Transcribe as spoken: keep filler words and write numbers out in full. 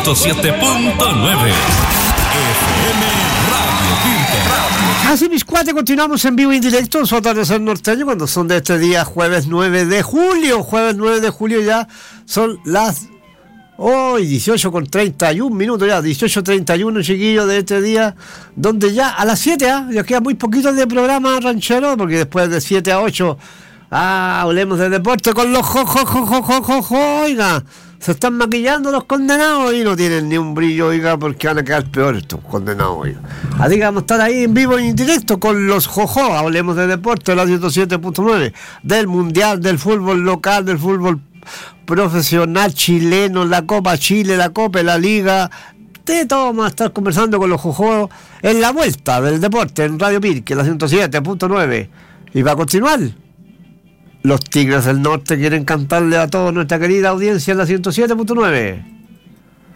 ciento siete punto nueve. F M Radio Pirque. Así mis cuates, continuamos en vivo y en directo en su atardecer norteño cuando son de este día jueves nueve de julio. Jueves nueve de julio ya son las hoy dieciocho con treinta y un minutos ya, dieciocho treinta y uno chiquillos de este día, donde ya a las siete, ¿eh? Ya queda muy poquito de programa ranchero, porque después de siete a ocho, ah, hablemos de deporte con los jo, jo, jo, jo, jo, jo, jo, oiga. Se están maquillando los condenados y no tienen ni un brillo, oiga, porque van a quedar peor estos condenados, oiga. Así que vamos a estar ahí en vivo y en directo con los jojo, hablemos de deporte, la ciento siete punto nueve, del mundial, del fútbol local, del fútbol profesional chileno, la Copa Chile, la Copa, la Liga, de todo vamos a estar conversando con los jojo en la vuelta del deporte en Radio Pirque, la ciento siete punto nueve. Y va a continuar. Los Tigres del Norte quieren cantarle a toda nuestra querida audiencia en la ciento siete punto nueve.